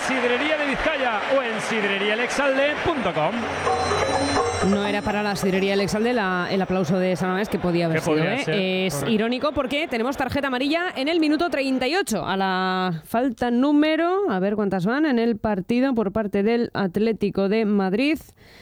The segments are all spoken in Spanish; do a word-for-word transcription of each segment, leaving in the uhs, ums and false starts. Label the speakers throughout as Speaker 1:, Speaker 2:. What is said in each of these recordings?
Speaker 1: Sidrería de Vizcaya o en sidrería el exalde punto com.
Speaker 2: No era para la sidrería El Exalde la, el aplauso de San Mamés, que podía haber sido, ¿eh?
Speaker 1: Ser,
Speaker 2: Es
Speaker 1: correcto.
Speaker 2: Irónico porque tenemos tarjeta amarilla en el minuto treinta y ocho. A la falta número, a ver cuántas van en el partido por parte del Atlético de Madrid.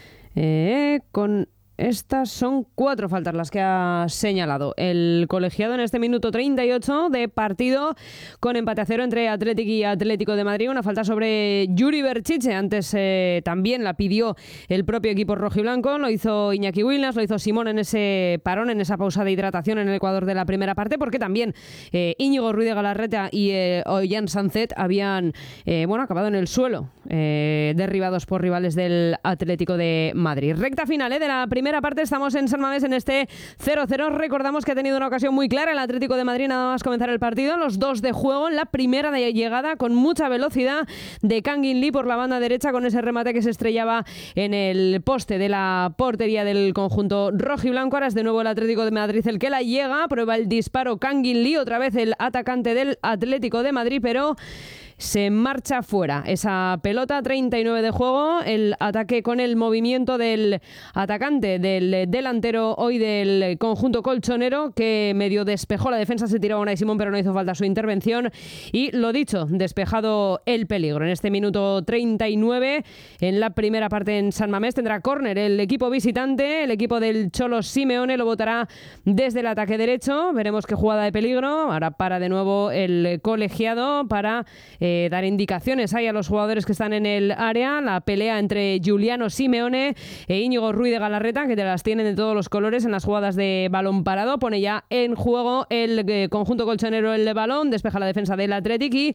Speaker 2: Eh, con estas son cuatro faltas las que ha señalado el colegiado en este minuto treinta y ocho de partido, con empate a cero entre Atlético y Atlético de Madrid. Una falta sobre Yuri Berchiche. Antes eh, también la pidió el propio equipo rojiblanco. Lo hizo Iñaki Williams, lo hizo Simón en ese parón, en esa pausa de hidratación en el Ecuador de la primera parte, porque también eh, Íñigo Ruiz de Galarreta y eh, Ollán Sanzet habían eh, bueno, acabado en el suelo, eh, derribados por rivales del Atlético de Madrid. Recta final eh, de la primera parte, estamos en San Mamés en este cero cero. Recordamos que ha tenido una ocasión muy clara el Atlético de Madrid nada más comenzar el partido. Los dos de juego, en la primera de llegada con mucha velocidad de Kang In Lee por la banda derecha, con ese remate que se estrellaba en el poste de la portería del conjunto rojiblanco. Ahora es de nuevo el Atlético de Madrid el que la llega, prueba el disparo Kang In Lee, otra vez el atacante del Atlético de Madrid, pero se marcha fuera esa pelota. Treinta y nueve de juego, el ataque con el movimiento del atacante, del delantero hoy del conjunto colchonero, que medio despejó la defensa, se tiraba Unai Simón, pero no hizo falta su intervención. Y lo dicho, despejado el peligro. En este minuto treinta y nueve, en la primera parte en San Mamés, tendrá córner el equipo visitante. El equipo del Cholo Simeone lo botará desde el ataque derecho. Veremos qué jugada de peligro. Ahora para de nuevo el colegiado para Eh, dar indicaciones ahí a los jugadores que están en el área. La pelea entre Giuliano Simeone e Íñigo Ruiz de Galarreta, que te las tienen de todos los colores en las jugadas de balón parado. Pone ya en juego el eh, conjunto colchonero el balón, despeja la defensa del Athletic y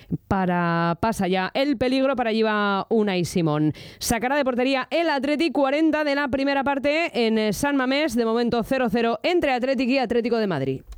Speaker 2: para pasa ya el peligro. Para allí va Unai Simón. Sacará de portería el Athletic. Cuarenta de la primera parte en San Mamés. De momento cero cero entre Athletic y Atlético de Madrid.